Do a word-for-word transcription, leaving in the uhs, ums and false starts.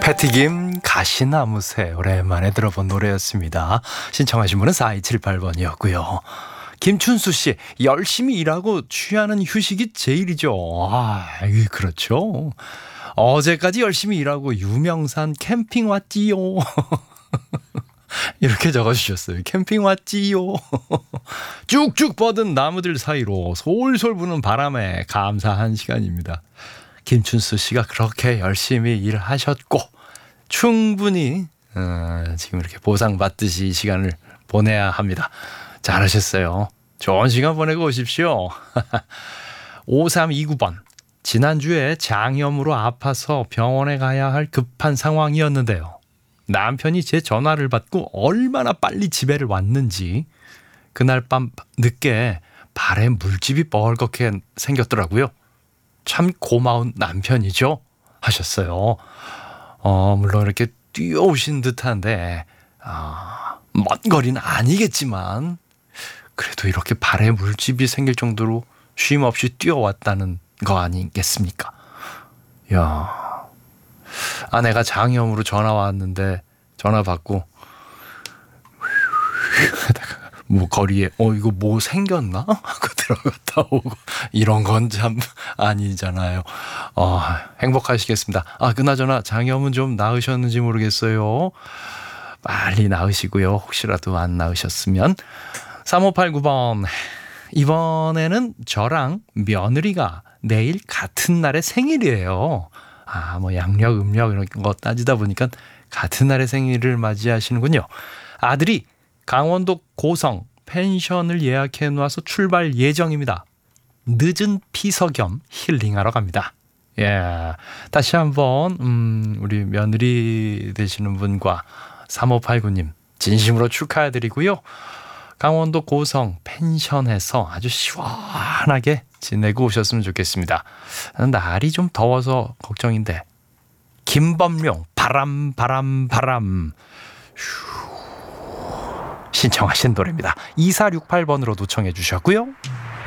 패티김 가시나무새 오랜만에 들어본 노래였습니다. 신청하신 분은 사이칠팔 번이었고요. 김춘수씨, 열심히 일하고 취하는 휴식이 제일이죠. 아, 그렇죠. 어제까지 열심히 일하고 유명산 캠핑 왔지요. 이렇게 적어주셨어요. 캠핑 왔지요. 쭉쭉 뻗은 나무들 사이로 솔솔 부는 바람에 감사한 시간입니다. 김춘수 씨가 그렇게 열심히 일하셨고 충분히 어, 지금 이렇게 보상받듯이 이 시간을 보내야 합니다. 잘하셨어요. 좋은 시간 보내고 오십시오. 오삼이구 번. 지난주에 장염으로 아파서 병원에 가야 할 급한 상황이었는데요. 남편이 제 전화를 받고 얼마나 빨리 집에를 왔는지 그날 밤 늦게 발에 물집이 뻘겋게 생겼더라고요. 참 고마운 남편이죠 하셨어요. 어, 물론 이렇게 뛰어오신 듯한데 어, 먼 거리는 아니겠지만 그래도 이렇게 발에 물집이 생길 정도로 쉼 없이 뛰어왔다는 거 아니겠습니까? 야, 아내가 장염으로 전화 왔는데 전화 받고 뭐 거리에 어 이거 뭐 생겼나 하고 들어갔다 오고 이런 건 참 아니잖아요. 어, 행복하시겠습니다. 아, 그나저나 장염은 좀 나으셨는지 모르겠어요. 빨리 나으시고요. 혹시라도 안 나으셨으면. 삼오팔구 번. 이번에는 저랑 며느리가 내일 같은 날에 생일이에요. 아, 뭐 양력 음력 이런 거 따지다 보니까 같은 날에 생일을 맞이하시는군요. 아들이 강원도 고성 펜션을 예약해 놓아서 출발 예정입니다. 늦은 피서 겸 힐링하러 갑니다. 예, 다시 한번 음, 우리 며느리 되시는 분과 삼오팔구 님 진심으로 축하드리고요. 강원도 고성 펜션에서 아주 시원하게 지내고 오셨으면 좋겠습니다. 날이 좀 더워서 걱정인데 김범용 바람 바람 바람 휴. 신청하신 노래입니다. 이사육팔 번으로 도청해 주셨고요.